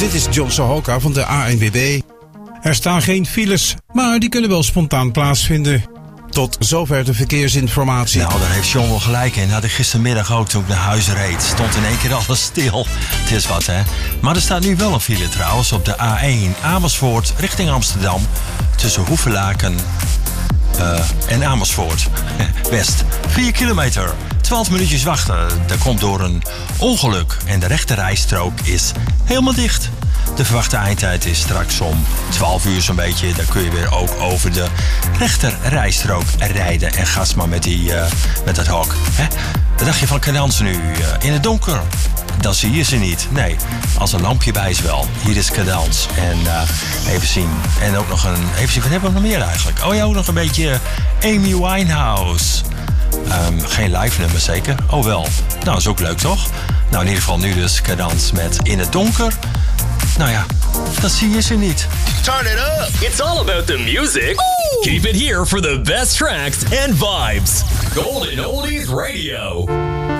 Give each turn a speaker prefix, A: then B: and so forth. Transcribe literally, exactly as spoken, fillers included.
A: Dit is John Sohoka van de A N W B. Er staan geen files, maar die kunnen wel spontaan plaatsvinden. Tot zover de verkeersinformatie.
B: Nou, daar heeft John wel gelijk in. Had ik gistermiddag ook toen ik naar huis reed. Stond in één keer alles stil. Het is wat, hè. Maar er staat nu wel een file trouwens op de A één Amersfoort richting Amsterdam. Tussen Hoevelaken uh, en Amersfoort. West. vier kilometer. twaalf minuutjes wachten. Dat komt door een ongeluk. En de rechte rijstrook is helemaal dicht. De verwachte eindtijd is straks om twaalf uur zo'n beetje. Dan kun je weer ook over de rechter rijstrook rijden. En gas maar met, die, uh, met dat hok. Hè? Wat dacht je van cadans nu? Uh, in het donker? Dan zie je ze niet. Nee, als een lampje bij is wel. Hier is cadans. En uh, even zien. En ook nog een... Even zien, wat hebben we nog meer eigenlijk? Oh ja, ook nog een beetje Amy Winehouse. Um, geen live nummer zeker? Oh wel. Nou, is ook leuk toch? Nou, in ieder geval nu dus cadans met In het donker. Nou ja, dan zie je ze niet.
C: Turn it up! It's all about the music. Ooh. Keep it here for the best tracks and vibes. Golden Oldies Radio.